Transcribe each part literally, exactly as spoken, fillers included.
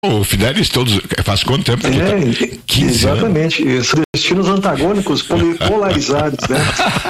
O Fidelis, todos, faz quanto tempo que é, tá? quinze exatamente, anos. Destinos antagônicos, polarizados, né?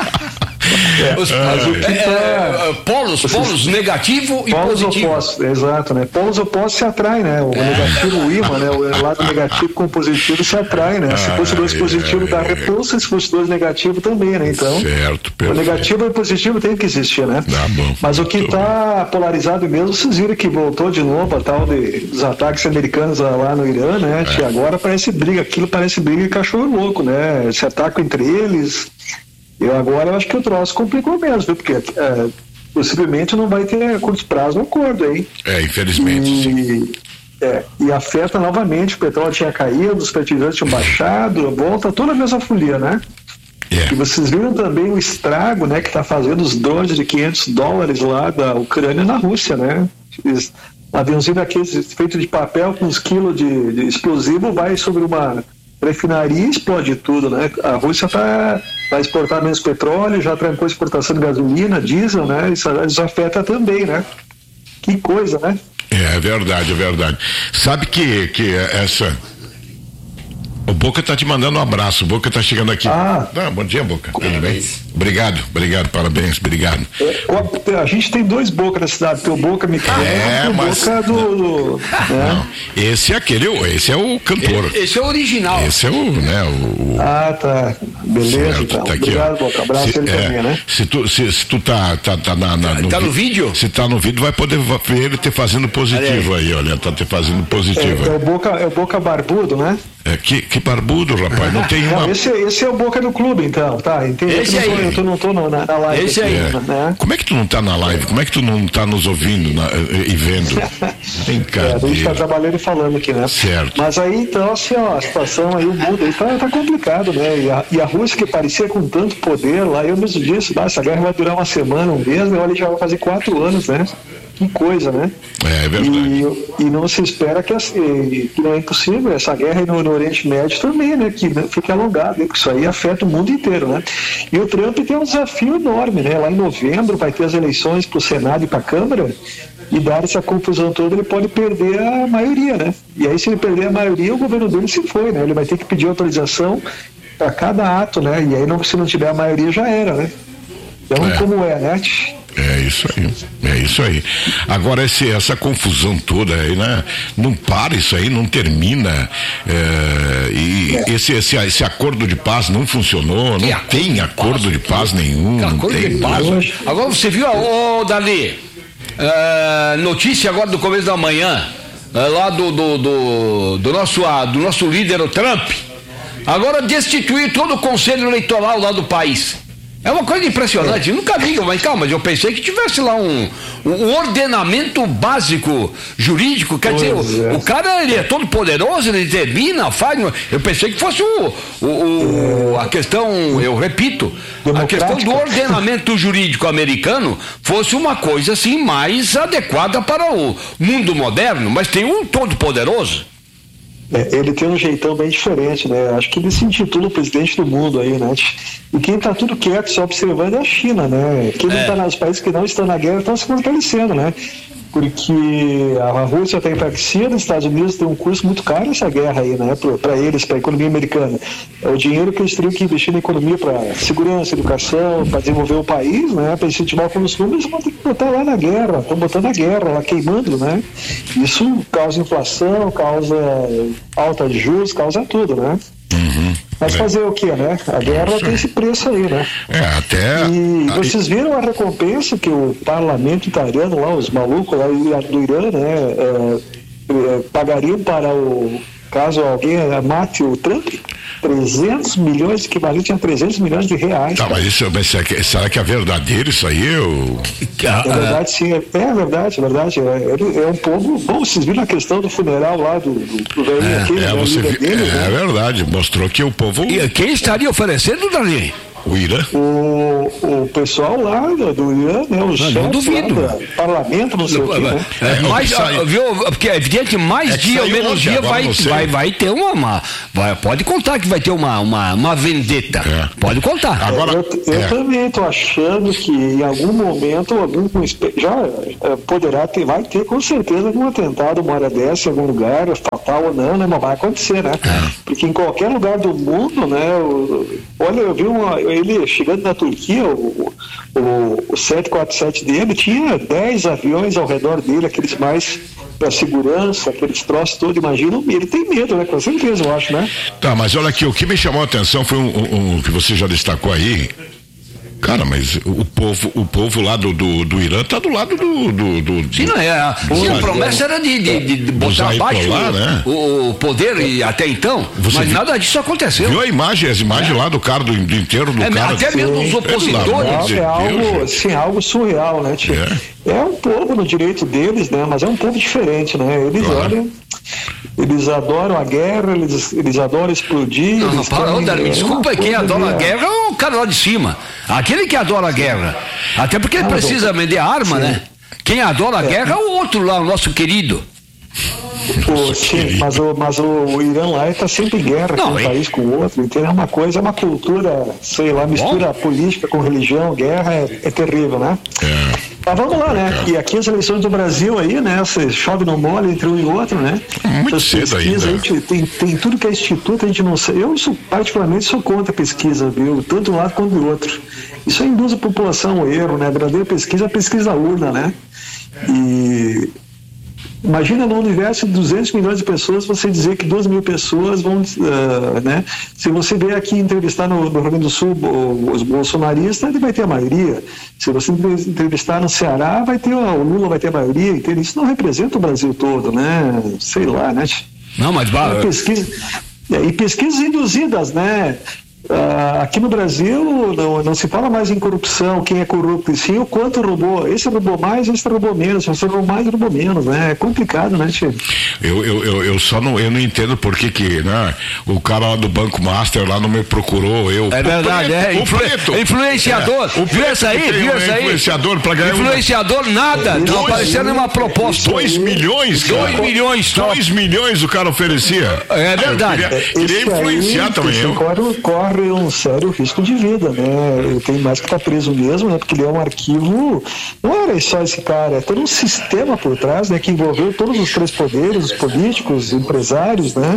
É, Os, mas o que tá, é, polos, vocês, polos negativo e polos positivo. Opostos, exato, né? Polos opostos se atraem, né? O é. negativo, o ímã, né? O lado negativo com o positivo se atrai, né? Se fosse dois positivos dá repulsa, se fosse dois negativos também, né? Então, certo, o negativo e o positivo tem que existir, né? Ah, bom, mas o que está polarizado mesmo, vocês viram que voltou de novo a tal de, dos ataques americanos lá no Irã, né? É. Que agora parece briga, aquilo parece briga de cachorro louco, né? Se atacam entre eles. Eu agora eu acho que o troço complicou mesmo, viu? Porque é, possivelmente não vai ter a curto prazo um acordo aí. É, infelizmente, e, sim. É, e afeta novamente, o petróleo tinha caído, os fertilizantes tinham baixado, volta toda a mesma folia, né? É. E vocês viram também o estrago, né, que está fazendo os drones de quinhentos dólares lá da Ucrânia na Rússia, né? Eles, aviãozinho daqueles feito de papel com uns quilos de, de explosivo vai sobre uma refinaria e explode tudo, né? A Rússia tá, vai exportar menos petróleo, já trancou a exportação de gasolina, diesel, né? Isso, isso afeta também, né? Que coisa, né? É, é verdade, é verdade. Sabe que, que essa... O Boca tá te mandando um abraço, o Boca tá chegando aqui. Ah, ah bom dia, Boca. Tudo bem? Obrigado, obrigado, parabéns, obrigado. É, a gente tem dois Boca na cidade, tem o Boca Micael é, e o mas... Boca do... do né? Não, esse é aquele, esse é o cantor. Esse é o original. Esse é o, né, o... Ah, tá, beleza, certo, então. Tá aqui, obrigado, Boca, abraço se, ele é, também, né? Se tu, se, se tu tá, tá, tá, na, na, no, tá no vídeo? Se tá no vídeo, vai poder ver ele te fazendo positivo aí, olha, tá te fazendo positivo. É, é, o, Boca, é o Boca barbudo, né? É, que, que barbudo, rapaz, não tem uma... Não, esse, esse é o Boca do clube, então, tá, entendi. Esse eu, aí. não tô, eu não tô no, na, na live. Esse aí. É. Né? Como é que tu não tá na live? Como é que tu não tá nos ouvindo na, e vendo? Vem cá. É, a gente tá trabalhando e falando aqui, né? Certo. Mas aí, então, assim, ó, a situação aí, o mundo aí tá, tá complicado, né? E a, e a Rússia, que parecia com tanto poder lá, eu mesmo disse, ah, essa guerra vai durar uma semana, um mês, né? Olha, já vai fazer quatro anos, né? Que coisa, né? É, é verdade. E, e não se espera que, assim, que não é impossível essa guerra aí no, no Oriente Médio também, né? Que fique alongada, porque isso aí afeta o mundo inteiro, né? E o Trump tem um desafio enorme, né? Lá em novembro vai ter as eleições para o Senado e para a Câmara, e dada essa confusão toda, ele pode perder a maioria, né? E aí, se ele perder a maioria, o governo dele se foi, né? Ele vai ter que pedir autorização para cada ato, né? E aí, não, se não tiver a maioria, já era, né? Então, é. como é, né? É isso aí, é isso aí. Agora esse, essa confusão toda aí, né? Não para isso aí, não termina. É, e é. Esse, esse, esse acordo de paz não funcionou, não acordo tem acordo de paz, de paz nenhum. Que não acordo tem de paz. Hoje. Agora você viu, ô Dali, uh, notícia agora do começo da manhã, uh, lá do, do, do, do, nosso, uh, do nosso líder, o Trump, agora destituir todo o conselho eleitoral lá do país. É uma coisa impressionante, eu nunca vi, mas calma, eu pensei que tivesse lá um, um ordenamento básico jurídico, quer dizer, o, o cara ele é todo poderoso, ele determina, faz, eu pensei que fosse o, o, o a questão, eu repito, a questão do ordenamento jurídico americano fosse uma coisa assim mais adequada para o mundo moderno, mas tem um todo poderoso. É, ele tem um jeitão bem diferente, né? Acho que ele se intitula o presidente do mundo aí, né? E quem está tudo quieto, só observando é a China, né? Quem é. não tá nos países que não estão na guerra estão se fortalecendo, né? Porque a Rússia está enfraquecida, os Estados Unidos tem um custo muito caro essa guerra aí, né? Para eles, para a economia americana. É o dinheiro que eles teriam que investir na economia para segurança, educação, para desenvolver o país, né? Para incentivar o consumo, eles vão ter que botar lá na guerra, estão botando a guerra lá, queimando, né? Isso causa inflação, causa alta de juros, causa tudo, né? Uhum. Mas fazer o que, né? A guerra tem esse preço aí, né? É, até... E vocês viram a recompensa que o parlamento italiano lá, os malucos lá do Irã, né, é, é, pagariam para o... caso alguém mate o Trump? trezentos milhões, equivalente a trezentos milhões de reais. Tá, mas, isso, mas será que é verdadeiro isso aí? Eu... É verdade, sim. É, é verdade, é verdade. É, é um povo... Bom, vocês viram a questão do funeral lá do, do, do velhinho é, aquele, é, né, você vi, dele, é, né? é verdade, mostrou que o povo... E quem estaria oferecendo, Dali? O Irã? O, o pessoal lá do, do Irã, né? Os não, não duvido. Lá do parlamento, não sei o quê, né? É, mais, sai... viu, porque é evidente, mais é dia ou menos dia vai, vai, vai ter uma, uma vai, pode contar que vai ter uma, uma, uma vendetta. É. Pode contar. Agora, eu eu é. também estou achando que em algum momento algum já poderá ter, vai ter com certeza algum atentado, uma hora dessa em algum lugar, fatal ou não, né? Mas vai acontecer, né? É. Porque em qualquer lugar do mundo, né? O, olha, eu vi uma, ele chegando na Turquia, o, o, o sete quatro sete dele tinha dez aviões ao redor dele, aqueles mais para segurança, aqueles troços todos, imagina, ele tem medo, né? Com certeza, eu acho, né? Tá, mas olha aqui, o que me chamou a atenção foi um, um, um que você já destacou aí. Cara, mas o povo, o povo lá do, do, do Irã tá do lado do... do, do Sim, não é. A, do, sim, a promessa era de, de, de botar abaixo lá, o, né? o poder e até então, você mas viu, nada disso aconteceu. Viu a imagem, as imagens é. lá do cara, do, do inteiro do é, cara. Até mesmo os opositores. É, é algo, assim, algo surreal, né, tio? É. é um povo no direito deles, né? Mas é um povo diferente, né? Eles claro. olham... Eles adoram a guerra, eles, eles adoram explodir. Não, não, para, querem, me desculpa, é quem adora a guerra é o cara lá de cima. Aquele que adora a guerra. Até porque ele ah, precisa vender arma, sim. né? Quem adora a é. guerra é o outro lá, o nosso querido. Pô, sim, mas o, mas o, o Irã lá está sempre em guerra com um país com o outro, então é uma coisa, é uma cultura, sei lá, mistura Bom. política com religião, guerra é, é terrível, né? É. Mas vamos lá, né? E aqui as eleições do Brasil aí, né? Você chove no mole entre um e outro, né? Muito cedo ainda. A gente tem, tem tudo que é instituto, a gente não sabe. Eu, sou, particularmente, sou contra a pesquisa, viu? Tanto um lado quanto do outro. Isso induz a população ao erro, né? A verdadeira pesquisa é a pesquisa urna, né? E... Imagina no universo de duzentos milhões de pessoas você dizer que duas mil pessoas vão, uh, né? Se você vier aqui entrevistar no, no Rio Grande do Sul os bolsonaristas, ele vai ter a maioria. Se você entrevistar no Ceará, vai ter o Lula vai ter a maioria. Entende? Isso não representa o Brasil todo, né? Sei lá, né? Não, mas vale. Pesquisa, e pesquisas induzidas, né? Uh, aqui no Brasil não, não se fala mais em corrupção, quem é corrupto, e sim o quanto roubou. Esse roubou mais, esse roubou menos. Esse roubou mais, roubou menos, né? É complicado, né, tio? Eu, eu, eu, eu só não, eu não entendo por que que, né? O cara lá do Banco Master lá não me procurou, eu. É verdade, preto, é. Influ, preto. Influenciador. É, viu essa aí? Viu essa aí? Influenciador pra ganhar. Influenciador uma... nada. Dois, não apareceu nenhuma proposta. Dois milhões, cara. Dois milhões, só. Dois milhões o cara oferecia. É verdade. Eu queria, queria influenciar aí, também. Eu. Corre, corre um sério risco de vida, né? Ele tem mais que estar preso mesmo, né? Porque ele é um arquivo, não era só esse cara, é todo um sistema por trás, né? Que envolveu todos os três poderes, os políticos, empresários, né?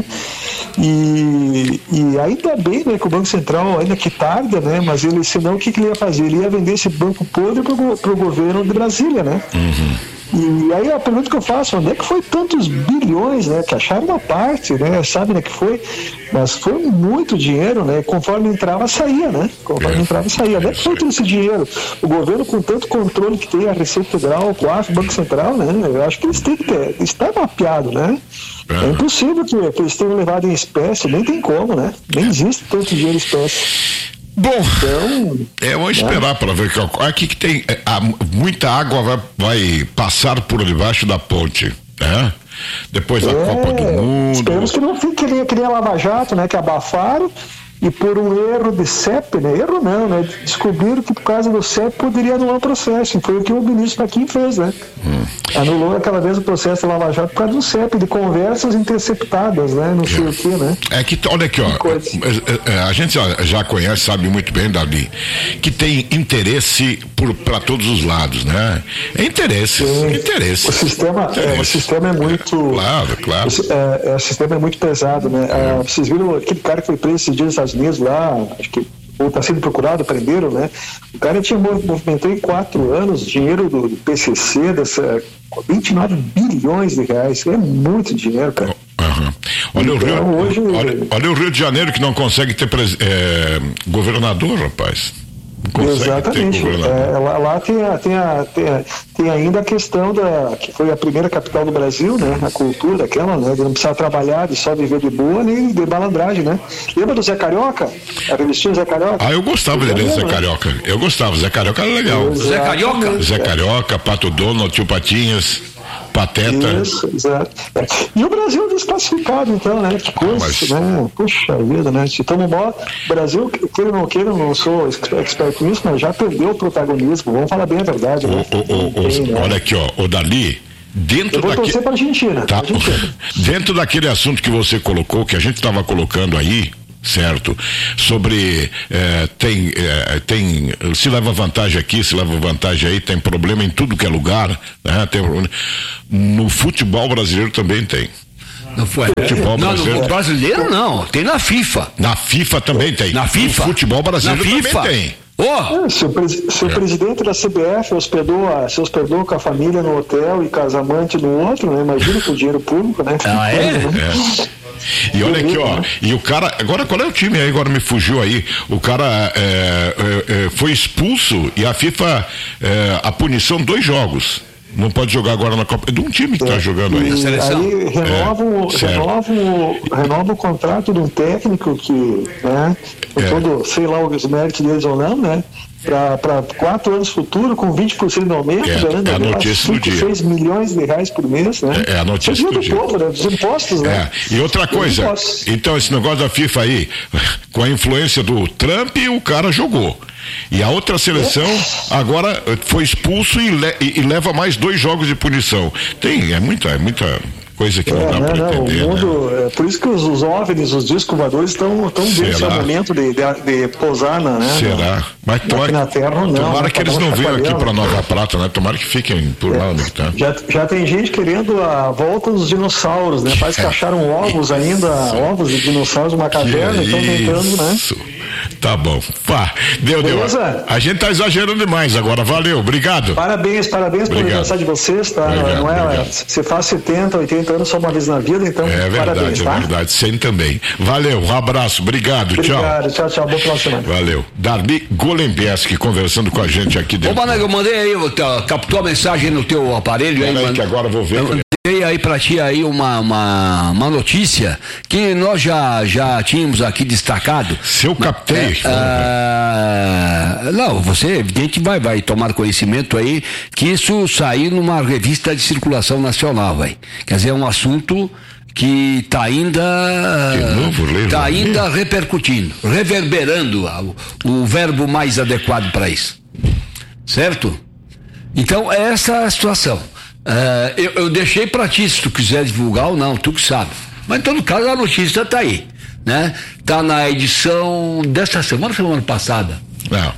E, e ainda bem, né? Que o Banco Central, ainda que tarda, né? Mas ele, senão o que, que ele ia fazer? Ele ia vender esse banco podre para o governo de Brasília, né? Uhum. E aí a pergunta que eu faço, onde é que foi tantos bilhões, né? Que acharam uma parte, né? Sabe, né? Que foi, mas foi muito dinheiro, né? Conforme entrava, saía, né? Conforme é. entrava, saía. Onde é que foi todo esse dinheiro? O governo, com tanto controle que tem a Receita Federal, o COAF, o Banco Central, né? Eu acho que eles têm que ter, está mapeado, né? É, é impossível que, que eles tenham levado em espécie, nem tem como, né? Nem existe tanto dinheiro em espécie. Bom, então, é, vamos esperar é. para ver que aqui que tem a, muita água vai, vai passar por debaixo da ponte, né? Depois da é, Copa do Mundo. Esperamos que não fique que nem, que nem a Lava Jato, né? Que abafaram e por um erro de C E P, né? Erro não, né? Descobriram que por causa do C E P poderia anular o processo. E foi o que o ministro Fachin fez, né? Hum. Anulou aquela vez o processo da Lava Jato por causa do C E P, de conversas interceptadas, né? Não sei é. o que, né? É que, olha aqui, ó. A gente já conhece, sabe muito bem, Davi, que tem interesse para todos os lados, né? É interesse. Sim. Interesse. O sistema, interesse. É, o sistema é muito. Claro, claro. O, é, é, o sistema é muito pesado, né? É. É, vocês viram aquele cara que foi preso esses dias nos Estados Unidos lá, acho que ou está sendo procurado, prenderam, né? O cara tinha movimentou em quatro anos dinheiro do, do P C C, dessa vinte e nove bilhões de reais. É muito dinheiro, cara. Uhum. Olha, então, o Rio, hoje... olha, olha o Rio de Janeiro que não consegue ter pres... é, governador, rapaz. Exatamente. É, lá lá tem, a, tem, a, tem, a, tem ainda a questão da que foi a primeira capital do Brasil, né? A cultura, aquela, né? De não precisar trabalhar, de só viver de boa, nem de malandragem, né? Lembra do Zé Carioca? A revistinha Zé Carioca? Ah, eu gostava dele, Zé Carioca. Né? Eu gostava, Zé Carioca era legal. Zé Carioca? Zé Carioca, Pato Donald, Tio Patinhas. Pateta. Isso, exato. É. E o Brasil desclassificado, então, né? Que coisa, mas... né? Puxa vida, né? Estamos mal. O Brasil, queira ou não queira, não sou expert nisso, mas já perdeu o protagonismo. Vamos falar bem a verdade, né? O, o, o, Tem, o, né? Olha aqui, ó, o Dali. Dentro Eu vou daquele... torcer para a Argentina. Tá. Argentina. Dentro daquele assunto que você colocou, que a gente estava colocando aí, certo? Sobre eh, tem, eh, tem se leva vantagem aqui, se leva vantagem aí, tem problema em tudo que é lugar, né? Tem, no futebol brasileiro também tem. Não foi. Futebol não, brasileiro. No brasileiro não, tem na FIFA. Na FIFA também tem. Na FIFA. No futebol brasileiro na também FIFA. tem. Oh. É, se o, pres, se o é. presidente da C B F hospedou, a, se hospedou com a família no hotel e casamante no outro, né? Imagina com o dinheiro público, né? Ah, é? Né? É. E olha aqui, ó, e o cara, agora qual é o time aí, agora me fugiu aí, o cara é, é, é, foi expulso e a FIFA, é, a punição, dois jogos. Não pode jogar agora na Copa. É de um time que está é, jogando aí. Aí renova, é, renova, renova o contrato de um técnico que, né, com é. todo, sei lá os méritos deles ou não, né? Para quatro anos futuro, com vinte por cento de aumento, é, ganhando é a notícia do dia. seis milhões de reais por mês, né? É, é a notícia do, do dia. Povo, né? Dos impostos, né? É. E outra coisa, então esse negócio da FIFA aí, com a influência do Trump, o cara jogou. E a outra seleção agora foi expulso e, le, e, e leva mais dois jogos de punição. Tem, é muita, é muita coisa que é, não dá para entender. O mundo, né? É por isso que os, os OVNIs, os discos voadores estão tão dentro do momento de, de, de pousar na, né? Será? Mas tomara, na terra, não, tomara né? que eles não venham aqui para Nova Prata, né? Tomara que fiquem por é. lá onde tá. Já, já tem gente querendo a volta dos dinossauros, né? Parece que acharam ovos ainda, ovos de dinossauros numa caverna e estão tentando, né? Tá bom. Pá, deu, Beleza? deu. A gente tá exagerando demais agora. Valeu, obrigado. Parabéns, parabéns pelo aniversário de vocês, tá? Obrigado, não é? Obrigado. Você faz setenta, oitenta anos só uma vez na vida, então é verdade, parabéns, tá? É verdade, sim também. Valeu, um abraço, obrigado, obrigado tchau. Tchau, tchau, boa final de semana. Valeu. Darli Golembeski conversando com a gente aqui dentro. Ô, Manego, eu mandei aí, captou a mensagem no teu aparelho aí, aí que agora eu vou ver. Eu mandei aí pra ti aí uma, uma, uma notícia que nós já, já tínhamos aqui destacado. Se eu captei. É, ah, não, você evidente vai, vai tomar conhecimento aí que isso saiu numa revista de circulação nacional, vai. Quer dizer, é um assunto que está ainda está ainda repercutindo, reverberando o, o verbo mais adequado para isso, certo? Então essa é a situação. Uh, eu, eu deixei para ti, se tu quiser divulgar ou não, tu que sabe. Mas em todo caso a notícia está aí, né? Está na edição desta semana, semana passada. Não.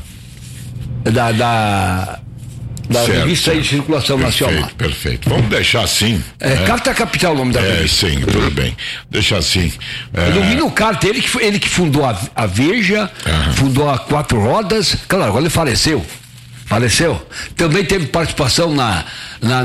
Da, da da certo, revista certo. de circulação perfeito, nacional. Perfeito. Vamos deixar assim. É, né? Carta Capital, o nome da é, revista. Sim, tudo bem. Deixa assim. É... Domínio Carta, ele que, ele que fundou a, a Veja, uhum. fundou a Quatro Rodas. Claro, agora ele faleceu. Faleceu. Também teve participação na, na,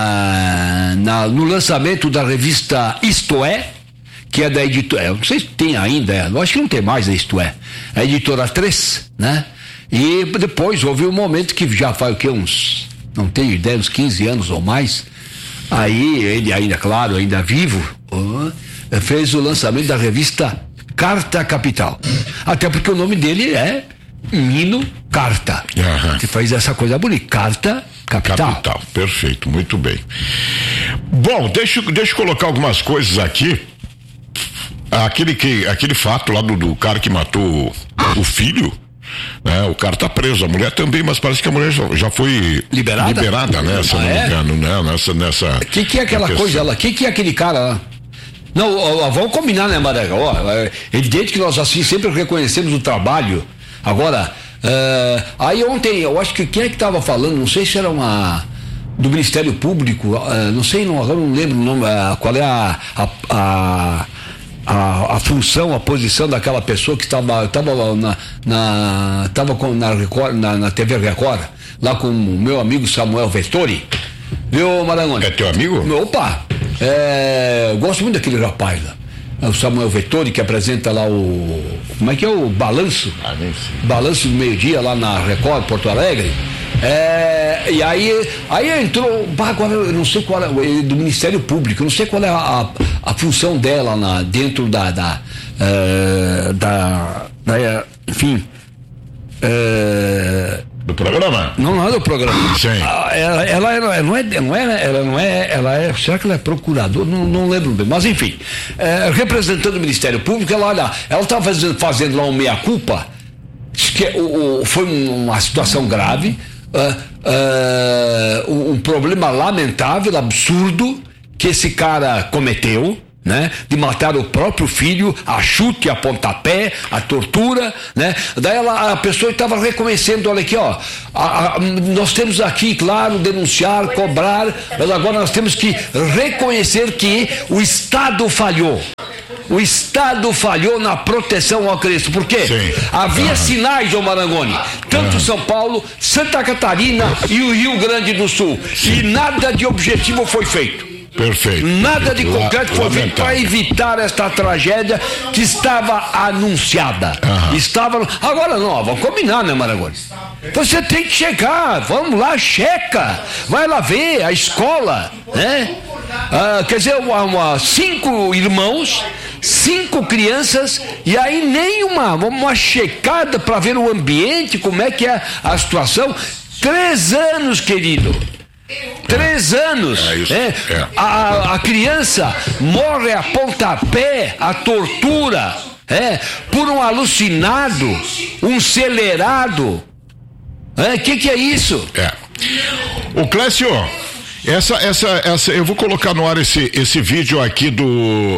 na, na, no lançamento da revista Isto É, que é da editora. Não sei se tem ainda, eu acho que não tem mais a Isto É. A editora três, né? E depois houve um momento que já faz o que? Uns, não tenho ideia, uns quinze anos ou mais. Aí ele ainda, claro, ainda vivo, uh, fez o lançamento da revista Carta Capital. Até porque o nome dele é Nino Carta. Uhum. Que faz essa coisa bonita. Carta Capital. Capital, perfeito, muito bem. Bom, deixa, deixa eu colocar algumas coisas aqui. Aquele, que, aquele fato lá do, do cara que matou o filho. É, o cara tá preso, a mulher também, mas parece que a mulher já, já foi liberada, liberada né? Se ah, não me engano, né? Nessa, nessa. O que, que é aquela coisa lá? O que, que é aquele cara lá? Não, ó, ó, vamos combinar, né, Marega? Ó, é evidente que nós assim sempre reconhecemos o trabalho. Agora, uh, aí ontem, eu acho que quem é que estava falando, não sei se era uma do Ministério Público, uh, não sei, não, eu não lembro o nome, uh, qual é a, a, a A, a função, a posição daquela pessoa que estava estava na na estava na, na, na T V Record, lá com o meu amigo Samuel Vettori, viu, Marangoni? É teu amigo? Opa, é, eu gosto muito daquele rapaz lá, é o Samuel Vettori, que apresenta lá o, como é que é o Balanço, ah, nem sei. Balanço do meio-dia lá na Record, Porto Alegre. É, e aí, aí entrou, agora eu não sei qual é, do Ministério Público, eu não sei qual é a, a, a função dela na, dentro da, da, uh, da, da enfim, uh, Do programa? Não, não é do programa. Sim. Ah, ela, ela, ela não é, não é, ela não é, ela é, será que ela é procuradora? Não, não lembro bem, mas enfim, é, representando o Ministério Público, ela, olha, ela estava fazendo, fazendo lá um meia-culpa, que o, o, foi uma situação grave, uh, uh, um problema lamentável, absurdo, que esse cara cometeu, né? De matar o próprio filho, a chute, a pontapé, a tortura, né? Daí ela, a pessoa estava reconhecendo, olha aqui, ó, a, a, nós temos aqui, claro, denunciar, cobrar, mas agora nós temos que reconhecer que o Estado falhou. O Estado falhou na proteção ao Cristo. Por quê? Sim. Havia uhum. sinais, João Marangoni, tanto uhum. São Paulo, Santa Catarina e o Rio Grande do Sul. Sim. E nada de objetivo foi feito. Perfeito. Nada de concreto foi feito para evitar esta tragédia que estava anunciada. Uhum. Estava. Agora não, vamos combinar, né, Marangoni? Você tem que chegar, vamos lá, checa. Vai lá ver a escola, né? Ah, quer dizer, uma, uma, cinco irmãos, cinco crianças, e aí nenhuma, uma checada para ver o ambiente, como é que é a situação. Três anos, querido. Três anos, é isso, é. É. A, a criança morre a pontapé, a tortura, é, por um alucinado, um celerado. É, que que é isso? É. O Clécio, essa, essa, essa, eu vou colocar no ar esse, esse vídeo aqui do uh,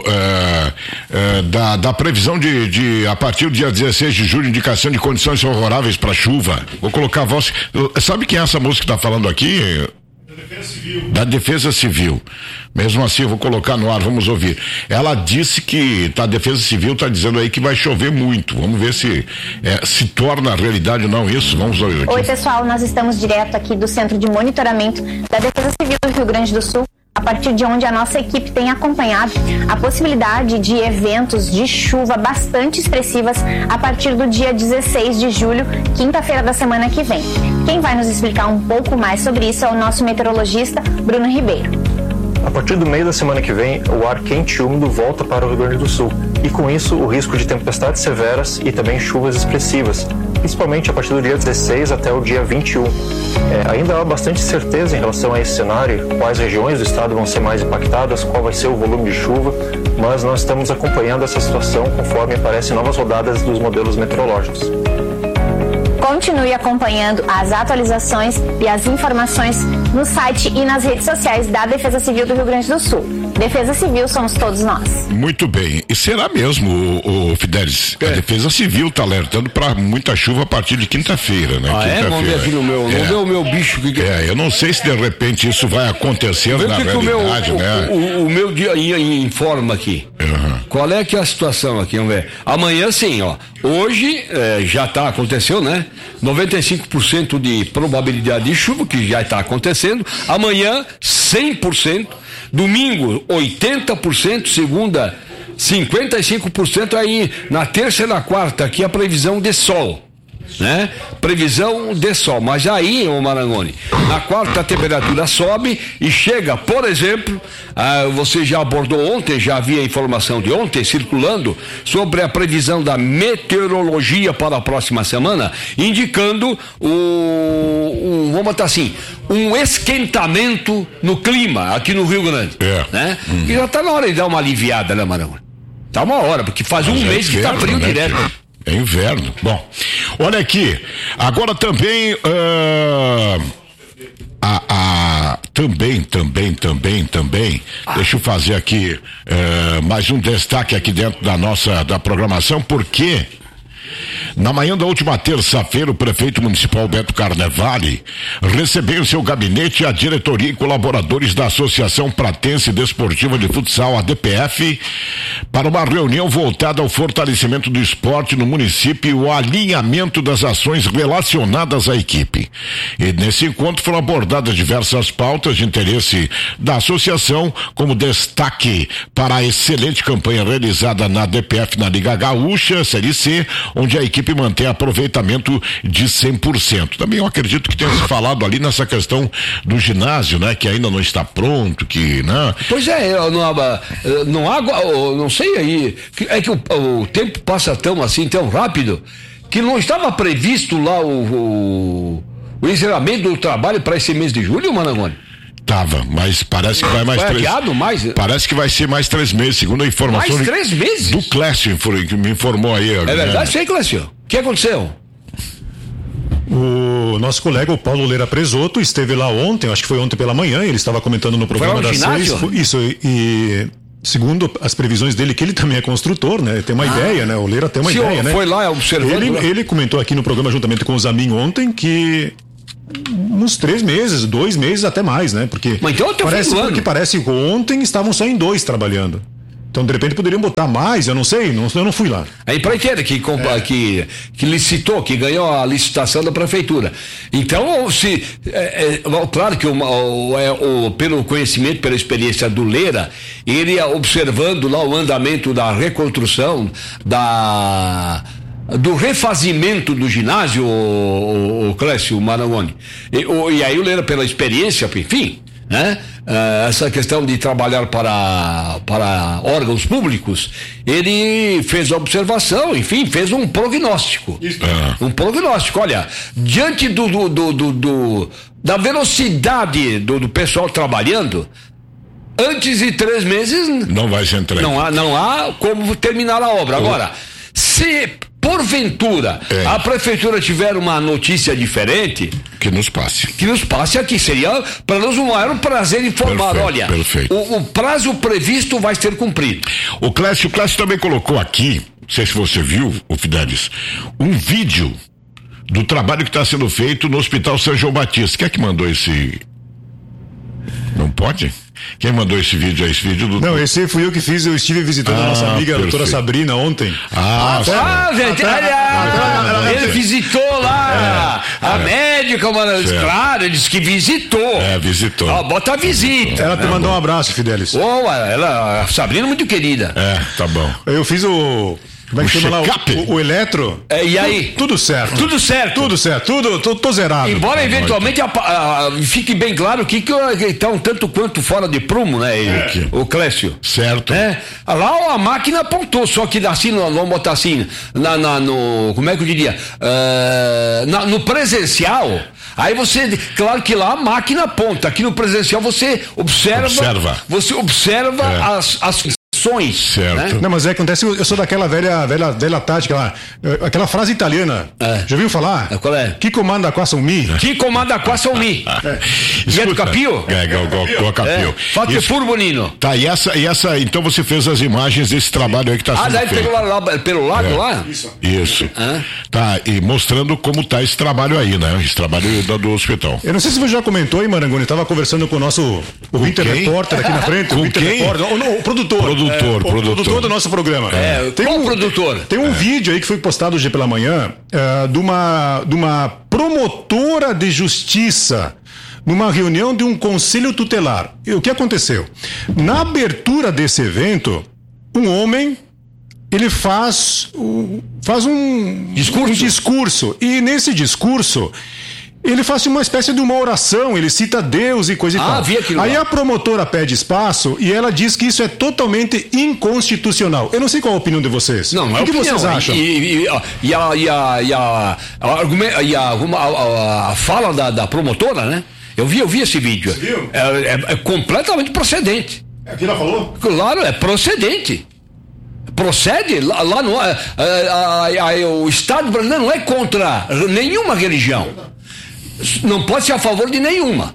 uh, da, da previsão de, de a partir do dia dezesseis de julho, indicação de condições favoráveis para chuva. Vou colocar a voz. Sabe quem é essa moça que está falando aqui? Defesa Civil. Da Defesa Civil. Mesmo assim, eu vou colocar no ar, vamos ouvir. Ela disse que tá, a Defesa Civil está dizendo aí que vai chover muito. Vamos ver se é, se torna realidade ou não isso. Vamos ouvir aqui. Oi, pessoal, nós estamos direto aqui do Centro de Monitoramento da Defesa Civil do Rio Grande do Sul, a partir de onde a nossa equipe tem acompanhado a possibilidade de eventos de chuva bastante expressivas a partir do dia dezesseis de julho, quinta-feira da semana que vem. Quem vai nos explicar um pouco mais sobre isso é o nosso meteorologista Bruno Ribeiro. A partir do meio da semana que vem, o ar quente e úmido volta para o Rio Grande do Sul e com isso o risco de tempestades severas e também chuvas expressivas, principalmente a partir do dia dezesseis até o dia vinte e um. É, ainda há bastante certeza em relação a esse cenário, quais regiões do estado vão ser mais impactadas, qual vai ser o volume de chuva, mas nós estamos acompanhando essa situação conforme aparecem novas rodadas dos modelos meteorológicos. Continue acompanhando as atualizações e as informações no site e nas redes sociais da Defesa Civil do Rio Grande do Sul. Defesa Civil somos todos nós. Muito bem. E será mesmo, o, o Fidelis? É. A Defesa Civil está alertando para muita chuva a partir de quinta-feira, né? Ah, quinta-feira. é? Vamos ver aqui no meu, é. no meu bicho. Que... É, eu não sei se de repente isso vai acontecer na realidade, o meu, né? O, o, o meu dia informa aqui. Uhum. Qual é que é a situação aqui? Vamos ver. Amanhã sim, ó. Hoje é, já está aconteceu, né? noventa e cinco por cento de probabilidade de chuva, que já está acontecendo. Amanhã, cem por cento. Domingo, oitenta por cento. Segunda, cinquenta e cinco por cento. Aí, na terça e na quarta, aqui a previsão de sol. Né? Previsão de sol, mas aí, ô Marangoni, na quarta a temperatura sobe e chega, por exemplo, ah, você já abordou ontem, já havia informação de ontem circulando sobre a previsão da meteorologia para a próxima semana, indicando o, um, vamos botar assim, um esquentamento no clima aqui no Rio Grande, é. Né? Hum. E já está na hora de dar uma aliviada, né, Marangoni? Tá uma hora, porque faz mas um é mês que está frio, né, direto. É inverno. Bom, olha aqui, agora também uh, a, a, também, também, também, também, ah. deixa eu fazer aqui uh, mais um destaque aqui dentro da nossa da programação, porque na manhã da última terça-feira, o prefeito municipal Beto Carnevale recebeu em seu gabinete a diretoria e colaboradores da Associação Pratense Desportiva de Futsal, a D P F, para uma reunião voltada ao fortalecimento do esporte no município e o alinhamento das ações relacionadas à equipe. E nesse encontro foram abordadas diversas pautas de interesse da associação, como destaque para a excelente campanha realizada na D P F na Liga Gaúcha, Série C, onde a equipe mantém aproveitamento de cem por cento. Também eu acredito que tenha se falado ali nessa questão do ginásio, né? Que ainda não está pronto, que, né? Pois é, não, não há, não sei aí, é que o, o tempo passa tão assim, tão rápido, que não estava previsto lá o, o o encerramento do trabalho para esse mês de julho, Marangoni? Tava, mas parece que vai mais Foi três. adiado mais? Parece que vai ser mais três meses, segundo a informação. Mais três meses? Do Clécio, que me informou aí. É verdade isso aí, Clécio? O que aconteceu? O nosso colega, o Paulo Leira Presoto, esteve lá ontem, acho que foi ontem pela manhã, ele estava comentando no programa das seis. Isso, e, e segundo as previsões dele, que ele também é construtor, né? Tem uma ah. ideia, né? O Leira tem uma Se ideia, né? Foi lá observando. né? Ele, ele comentou aqui no programa, juntamente com o Zamin ontem, que uns três meses, dois meses até mais, né? Porque Mas então, parece, porque parece que ontem estavam só em dois trabalhando. Então, de repente, poderiam botar mais, eu não sei, não, eu não fui lá. A empreiteira que, é. que, que licitou, que ganhou a licitação da prefeitura. Então, se, é, é, claro que o, o, o, pelo conhecimento, pela experiência do Leira, ele observando lá o andamento da reconstrução, da... do refazimento do ginásio, o, o, o Clécio Marangoni. E, o, e aí o Leira, pela experiência, enfim, né? Uh, essa questão de trabalhar para, para órgãos públicos, ele fez a observação, enfim, fez um prognóstico. É. Um prognóstico, olha, diante do, do, do, do, do da velocidade do, do pessoal trabalhando, antes de três meses não vai ser entregue. Não há, não há como terminar a obra. Agora, se porventura é. a prefeitura tiver uma notícia diferente, que nos passe. Que nos passe aqui. Seria para nós um maior prazer informar. Perfeito, olha, perfeito. O, o prazo previsto vai ser cumprido. O Clécio, o Clécio também colocou aqui, não sei se você viu, o Fidelis, um vídeo do trabalho que está sendo feito no Hospital São João Batista. Quem é que mandou esse? Não pode? Quem mandou esse vídeo aí? Esse vídeo do... Não, esse fui eu que fiz, eu estive visitando ah, a nossa amiga, a doutora Sabrina, ontem. Ah, ah, gente, olha, ele visitou lá é, a é, médica, mano, claro, ele disse que visitou. É, visitou. Ó, bota a visita. Ela te né, mandou um abraço, Fidelis. Oh, ela, a Sabrina é muito querida. É, tá bom. Eu fiz o... Como é que chama lá? O, o eletro? É, e aí? Tudo, tudo certo. Tudo certo. Tudo certo. Tudo, tô, tô zerado. Embora eventualmente a, a, a, fique bem claro que está um tanto quanto fora de prumo, né? É. O, o Clécio. Certo. É. Lá a máquina apontou, só que assim, vamos botar assim, na, na, no, como é que eu diria? Uh, na, no presencial, aí você, claro que lá a máquina aponta, aqui no presencial você observa. Observa. Você observa é. as, as certo. Né? Não, mas é, acontece, eu sou daquela velha, velha, velha tática lá, aquela frase italiana, é. já ouviu falar? É, qual é? Que comanda qua são mi? Que comanda qua são mi? E é do Capio? É, do Capio. Fate furbo, Nino. Tá, e essa, e essa, então você fez as imagens desse trabalho aí que tá sendo feito. Ah, daí pegou lá, lá, pelo lago é. lá? Isso. Isso. Ah. Tá, e mostrando como tá esse trabalho aí, né? Esse trabalho do, do hospital. Eu não sei se você já comentou aí, Marangoni, tava conversando com o nosso o Winter Repórter aqui na frente. Com o Winter quem? Repórter, o, o, o produtor. Produtor, é, produtor. O produtor do nosso programa. É, tem um produtor. Tem um é. vídeo aí que foi postado hoje pela manhã uh, de, uma, de uma promotora de justiça numa reunião de um conselho tutelar. E o que aconteceu? Na abertura desse evento, um homem ele faz, faz um discurso. um discurso. E nesse discurso ele faz uma espécie de uma oração, ele cita Deus e coisa e ah, tal. Vi aquilo Aí lá. a promotora pede espaço e ela diz que isso é totalmente inconstitucional. Eu não sei qual a opinião de vocês. Não, não é o que opinião. vocês acham? E, e, e, e, a, e, a, e, a, a, e a, a, a fala da, da promotora, né? Eu vi, eu vi esse vídeo. Você viu? É, é, é completamente procedente. É o que ela falou? Claro, é procedente. Procede, lá, lá no, é, é, a, a, o Estado brasileiro não é contra nenhuma religião. Não pode ser a favor de nenhuma.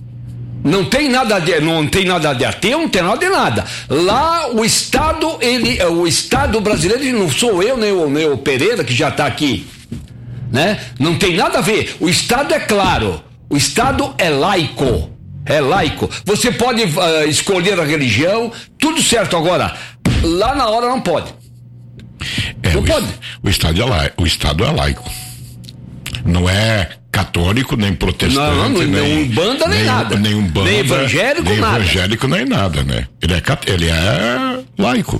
Não tem nada de, não tem nada de ateu, não tem nada de nada. Lá o Estado, ele, o Estado brasileiro, não sou eu nem o, nem o Pereira que já está aqui, né? Não tem nada a ver. O Estado é claro. O Estado é laico. É laico. Você pode uh, escolher a religião, tudo certo. Agora, lá na hora não pode. É, não o, pode. O Estado é laico. O Estado é laico. Não é católico, nem protestante, não, não, nem, nem umbanda, nem, nem nada. Nem umbanda, nem evangélico, nem nada. evangélico, nem nada, né? Ele é, ele é laico.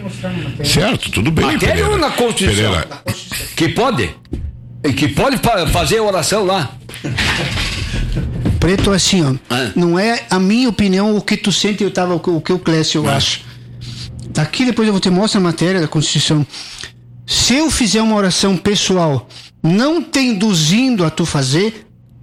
Certo, tudo bem. Matéria ou na Constituição? Pereira. Que pode. Que pode fazer oração lá. Preto, assim, ó. Ah. Não é a minha opinião o que tu sente, eu tava, o que o Clécio eu ah. acho. Daqui depois eu vou te mostrar a matéria da Constituição. Se eu fizer uma oração pessoal, não te induzindo a tu fazer,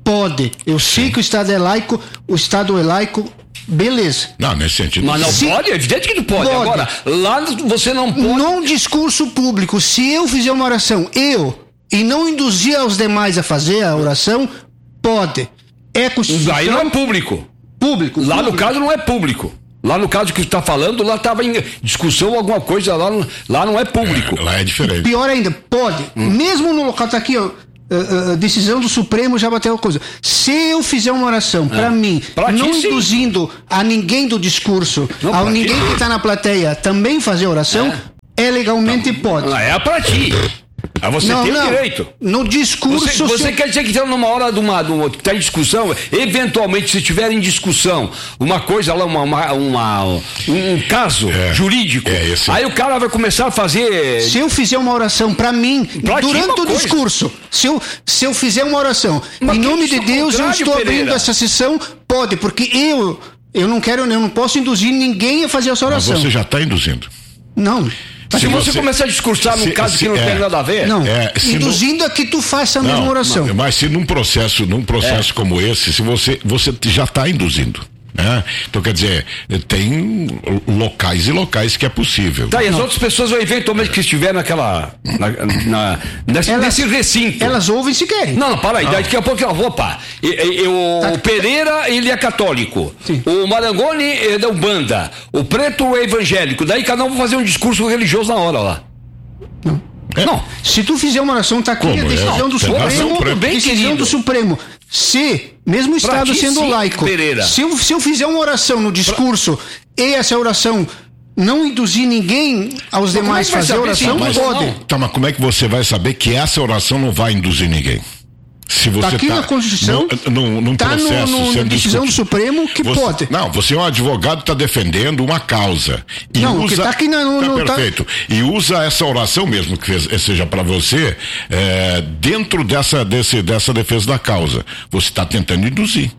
pode. Eu sei que o Estado é laico, o Estado é laico, beleza. Não, nesse sentido. Mas não Se- pode? É evidente que tu pode. Pode. Agora, lá você não pode. Num discurso público, se eu fizer uma oração, eu, e não induzir aos demais a fazer a oração, pode. É constituição. Aí não é público. Público. Lá no público. caso não é público. Lá no caso que tu tá falando, lá tava em discussão alguma coisa, lá, não- lá não é público. É, lá é diferente. Pior ainda, pode. Hum. Mesmo no local, tá aqui, ó. Uh, uh, decisão do Supremo já bateu a coisa. Se eu fizer uma oração pra mim, Pra ti, não sim. induzindo a ninguém do discurso, Não, ao pra ninguém ti. que tá na plateia também fazer oração, é, legalmente pode. Ah, é pra ti. Aí você não, tem não. o direito. No discurso. Você, você se- quer dizer que então, numa hora de uma, de uma que está em discussão, eventualmente, se tiver em discussão uma coisa lá, uma, uma, uma- um, um caso É. jurídico, É, esse- aí o cara vai começar a fazer. Se eu fizer uma oração pra mim, Pra ti, durante uma o coisa. discurso, se eu, se eu fizer uma oração, Mas em que nome isso de é Deus, eu contrário, estou abrindo Pereira? essa sessão, pode, porque eu, eu não quero, eu não posso induzir ninguém a fazer essa Mas oração. você já está induzindo. Não. Mas se, se você, você- começar a discursar num se- caso se- que não é. tem nada a ver. Não, É, se induzindo a que tu faça a mesma oração. Não, mas se num processo, num processo como esse, se você, você já está induzindo, né? Então quer dizer, tem locais e locais que é possível. Tá, e as outras pessoas, eventualmente, que estiver naquela. Na, na- nesse, Elas- nesse recinto. Elas ouvem se querem. Não, não, para aí, daqui a pouco, ó, opa, e- e- e o Tá. o Pereira, ele é católico, Sim. o Marangoni é da Umbanda, o Preto é evangélico, daí cada um vai fazer um discurso religioso na hora lá. Não. É. Não, Se tu fizer uma oração, tá aqui Como? a decisão É, do tem razão, Supremo. Preto. Bem decisão querido. do Supremo. Se, mesmo o Estado ti, sendo sim, laico, Pereira. se eu, se eu fizer uma oração no discurso e essa oração não induzir ninguém aos como demais é que vai fazer saber se oração, induz ou pode. não? Tá, mas como é que você vai saber que essa oração não vai induzir ninguém? Se você Tá aqui tá na Constituição, no, no, num tá no- processo no- na sendo decisão do discutido. Supremo que Você- pode. Não, você é um advogado que está defendendo uma causa. E Não, o usa, que tá aqui na- no- tá no- tá- perfeito. E usa essa oração mesmo, que fez- seja para você, é, dentro dessa, desse, dessa defesa da causa. Você está tentando induzir.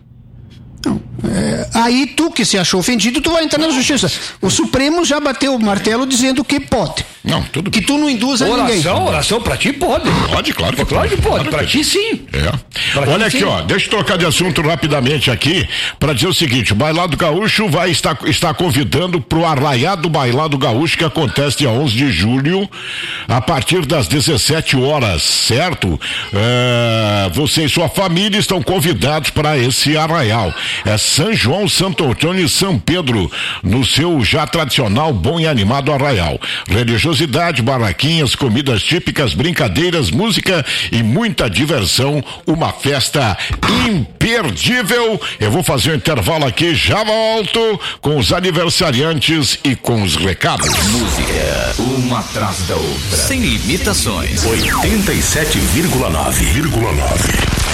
Aí tu que se achou ofendido, tu vai entrar na justiça. O Supremo já bateu o martelo dizendo que pode. Não, tudo Que bem. tu não induza ninguém. oração, oração pra ti pode. Pode, claro que Claro que pode, Claro pra que ti sim. É. Pra Olha ti, aqui, sim. ó, deixa eu trocar de assunto rapidamente aqui para dizer o seguinte: o Bailado Gaúcho vai estar, está convidando para o Arraiado Bailado Gaúcho, que acontece dia onze de julho, a partir das dezessete horas, certo? É, você e sua família estão convidados para esse arraial. É São João, Santo Antônio e São Pedro, no seu já tradicional, bom e animado arraial. Religiosidade, barraquinhas, comidas típicas, brincadeiras, música e muita diversão. Uma festa imperdível. Eu vou fazer um intervalo aqui, já volto com os aniversariantes e com os recados. Música, uma atrás da outra. Sem limitações. oitenta e sete vírgula nove.